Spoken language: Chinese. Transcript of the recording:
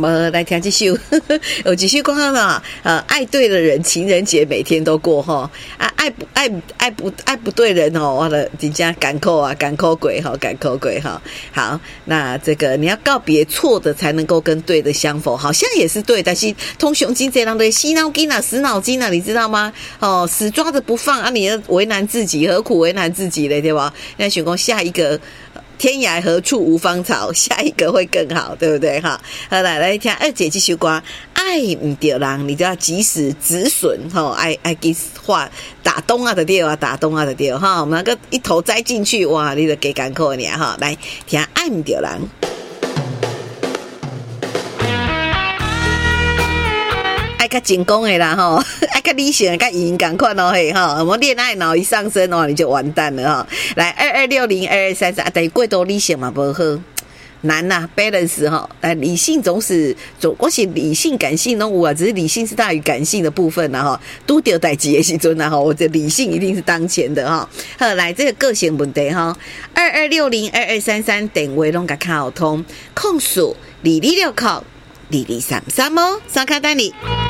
来听这首，有几首讲啊，爱对的人，情人节每天都过哈，爱不对人哦，我的人家赶口啊，赶口鬼哈，赶口鬼哈。好，那这个你要告别错的，才能够跟对的相逢，好像也是对，但是通雄金这样的洗脑筋啊，死脑筋啊，你知道吗？哦，死抓着不放啊，你为难自己，何苦为难自己嘞，对吧？那选讲下一个。天涯何处无芳草，下一个会更好，对不对哈？好，来听二姐这首歌，爱唔对人，你就要及时止损哈，爱给话打东啊的对啊，打东啊的对哈，我们那个一头栽进去，哇，你就给赶口你哈，来听爱唔对人。爱较成功的啦吼，爱较理性的、较赢赶快哦嘿哈，我们恋爱脑一上升哦，你就完蛋了哈。来22602233，但是过度理性嘛不好，难呐、balance 哈。理性总我是理性感性都有啊，只是理性是大于感性的部分呐哈。拄到代志的时阵呐哈，我的理性一定是当前的哈。好，来这个个性问题哈，22602233电话拢甲卡好通，控诉22692233哦，三卡等你。